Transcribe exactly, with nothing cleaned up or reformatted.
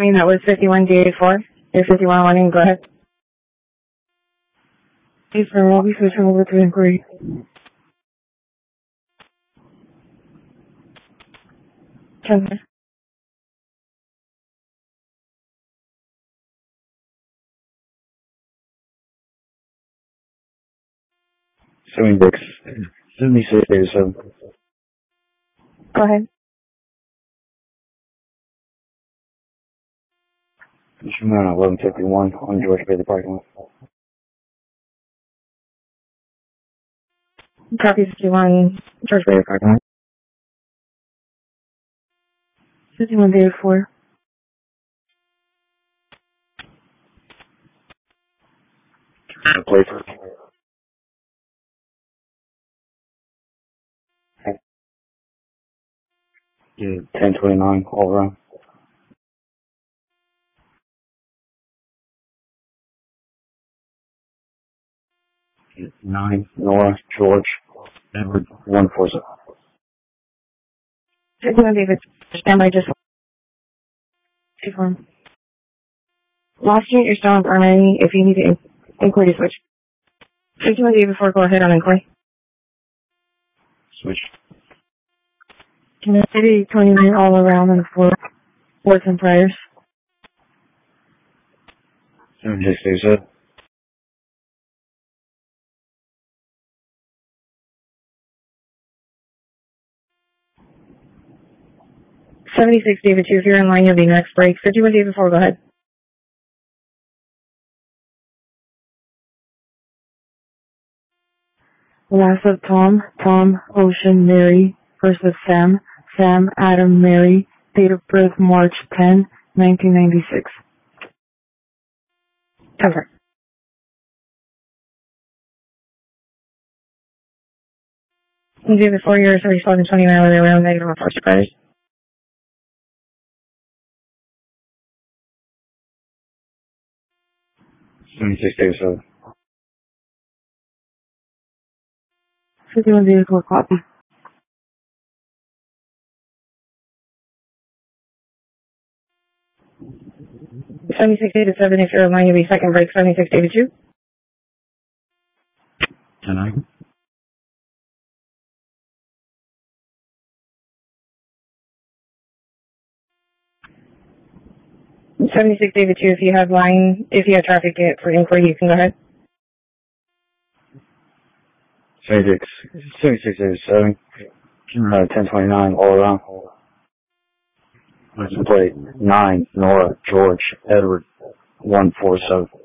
mean, that was fifty-one D eighty-four. You're fifty-one wanting, go ahead. Hey, sir, we'll be switching over to inquiry. Ten. seventy-six. seventy-six eighty-seven. Go ahead. Shooting on eleven fifty-one on George Bailey parking lot. Copy fifty-one, George Bailey parking lot. fifty-one D eighty-four. Play for yeah, ten twenty-nine all around. Nine Nora George Edward one four seven. fifty-one David, stand by just confirm. Last unit, you're still on permitting if you need to inquiry to switch. fifty-one David before, go ahead on inquiry. Switch. City twenty-nine all around and four words and prayers. seventy-six eighty-seven. seventy-six David two, if you're in line, you'll be next break. fifty-one David four, go ahead. Last of Tom, Tom, Ocean, Mary. First of Sam, Sam, Adam, Mary. Date of birth March tenth, nineteen ninety-six. Cover. David four years, already spoken twenty-nine with around negative on force credit. seventy-six eighty-seven. fifty-one David four, copy. seventy-six eighty-seven, if you're in line, you'll be second break. seventy-six eighty-two. Tonight. seventy-six eighty-two, if you have line, if you have traffic for inquiry, you can go ahead. seventy-six. seventy-six eighty-seven. Uh, ten twenty-nine all around. License plate nine Nora George Edward one four seven.